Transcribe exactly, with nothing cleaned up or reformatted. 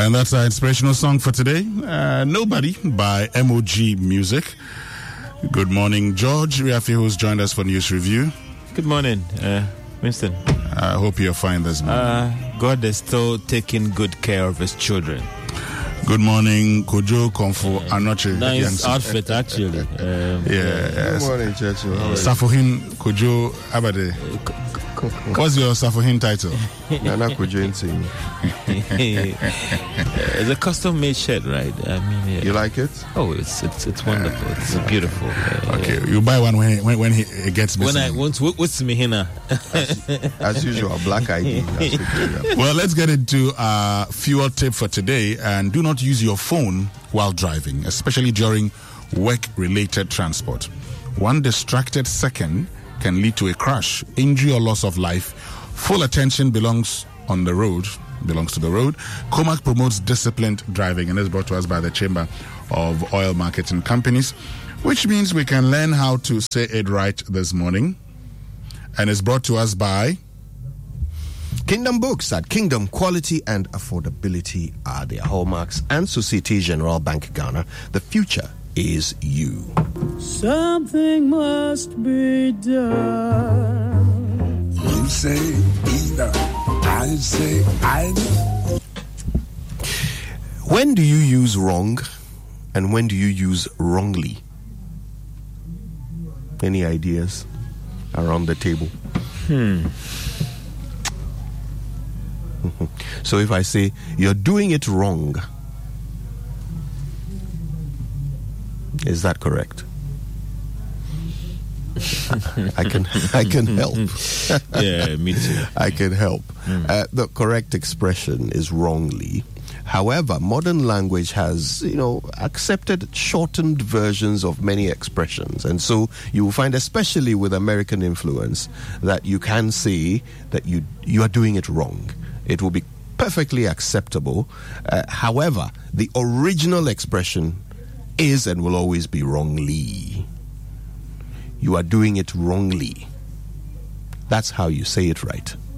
And that's our inspirational song for today. Uh, Nobody by M O G Music. Good morning, George Riafi, who's joined us for News Review. Good morning, uh, Winston. I hope you're fine this morning. Uh, God is still taking good care of his children. Good morning, Kojo Komfo uh, Anoche. Nice outfit, actually. Um, yeah. Good morning, Churchill. Uh, Safohin Kojo Abade. What's your Safohin title? Nana Kojo Nsing. It's a custom-made shirt, right? I mean, yeah. You like it? Oh, it's it's it's wonderful. It's beautiful. Uh, okay, yeah. You buy one when he, when, when he it gets missing. When I want to, what's me here? As, as usual, black I D. Well, let's get into our fuel tip for today, and do not use your phone while driving, especially during work-related transport. One distracted second can lead to a crash, injury, or loss of life. Full attention belongs on the road, belongs to the road. COMAC promotes disciplined driving, and is brought to us by the Chamber of Oil Marketing Companies, which means we can learn how to say it right this morning. And it's brought to us by Kingdom Books. At Kingdom, quality and affordability are their hallmarks. And Societe Generale Bank Ghana, the future is you. Something must be done. You say either, I say either. When do you use wrong and when do you use wrongly? Any ideas around the table? Hmm. So if I say you're doing it wrong, is that correct? I can I can help. Yeah, me too. I can help. Mm. Uh, the correct expression is wrongly. However, modern language has, you know, accepted shortened versions of many expressions. And so you will find, especially with American influence, that you can say that you you are doing it wrong. It will be perfectly acceptable. Uh, however, the original expression is and will always be wrongly. You are doing it wrongly. That's how you say it right.